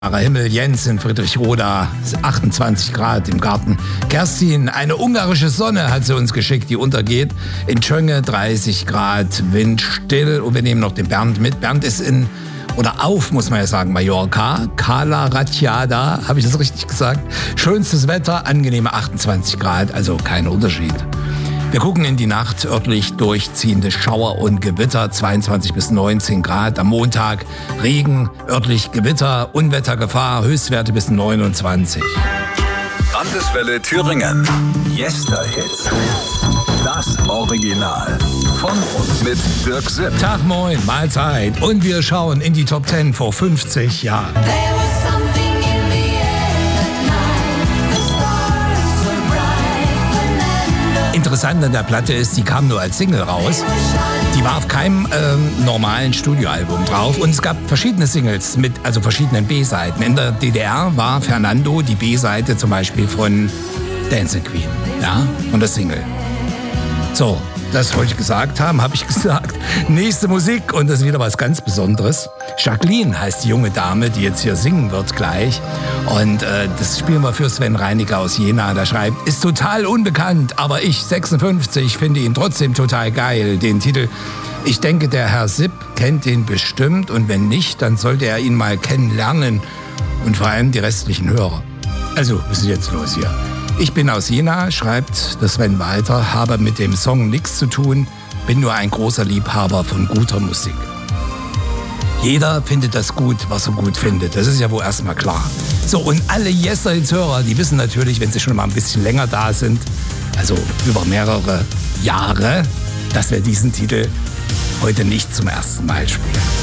Himmel, Jens in Friedrichroda, 28 Grad im Garten. Kerstin, eine ungarische Sonne hat sie uns geschickt, die untergeht. In Tschönge 30 Grad, windstill. Und wir nehmen noch den Bernd mit. Bernd ist muss man ja sagen, Mallorca. Cala Ratjada, habe ich das richtig gesagt? Schönstes Wetter, angenehme 28 Grad, also kein Unterschied. Wir gucken in die Nacht, örtlich durchziehende Schauer und Gewitter, 22 bis 19 Grad. Am Montag Regen, örtlich Gewitter, Unwettergefahr, Höchstwerte bis 29. Landeswelle Thüringen. Yesterhits. Das Original. Von und mit Dirk Sipp. Tag, moin, Mahlzeit. Und wir schauen in die Top 10 vor 50 Jahren. Interessant an der Platte ist, die kam nur als Single raus. Die war auf keinem normalen Studioalbum drauf. Und es gab verschiedene Singles mit verschiedenen B-Seiten. In der DDR war Fernando die B-Seite zum Beispiel von Dancing Queen. Ja, und das Single. So, das wollte ich gesagt haben, habe ich gesagt. Nächste Musik und das ist wieder was ganz Besonderes. Jacqueline heißt die junge Dame, die jetzt hier singen wird gleich. Und das spielen wir für Sven Reiniger aus Jena. Der schreibt, ist total unbekannt, aber ich, 56, finde ihn trotzdem total geil. Den Titel, ich denke, der Herr Sipp kennt den bestimmt. Und wenn nicht, dann sollte er ihn mal kennenlernen. Und vor allem die restlichen Hörer. Also, was ist jetzt los hier? Ich bin aus Jena, schreibt der Sven weiter, habe mit dem Song nichts zu tun, bin nur ein großer Liebhaber von guter Musik. Jeder findet das gut, was er gut findet. Das ist ja wohl erstmal klar. So, und alle Yesterhits-Hörer, die wissen natürlich, wenn sie schon mal ein bisschen länger da sind, also über mehrere Jahre, dass wir diesen Titel heute nicht zum ersten Mal spielen.